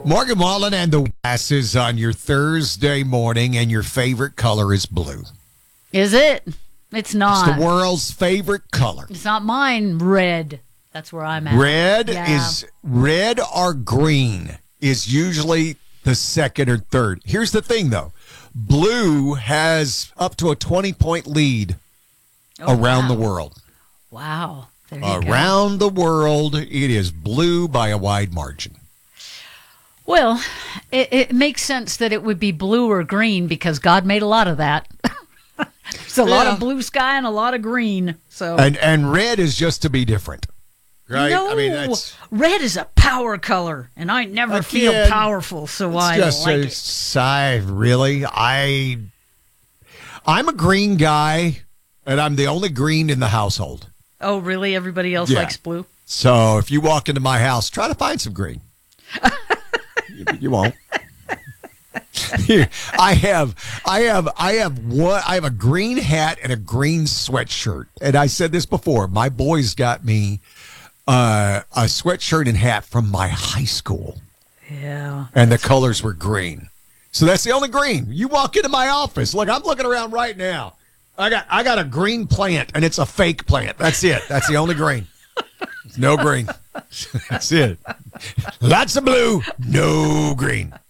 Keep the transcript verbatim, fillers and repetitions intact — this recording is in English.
Morgan Wallen and the Glasses on your Thursday morning, and your favorite color is blue. Is it? It's not. It's the world's favorite color. It's not mine. Red. That's where I'm at. Red Yeah. is red or green is usually the second or third. Here's the thing, though. Blue has up to a twenty-point lead Oh, around wow. the world. Wow. There you go. Around the world, it is blue by a wide margin. Well, it, it makes sense that it would be blue or green because God made a lot of that. There's a lot Yeah. of blue sky and a lot of green. So And and red is just to be different. Right? No, I mean, that's red is a power color, and I never Again, feel powerful, so it's I just like a it. side, really. I I'm a green guy, and I'm the only green in the household. Oh, really? Everybody else Yeah. likes blue? So if you walk into my house, try to find some green. you, you won't. Here, I have, I have, I have one. I have a green hat and a green sweatshirt. And I said this before. My boys got me uh, a sweatshirt and hat from my high school, Yeah. and the colors were green. So that's the only green. You walk into my office. Look, I'm looking around right now. I got, I got a green plant, and it's a fake plant. That's it. That's the only green. No green. That's it. Lots of blue, no green.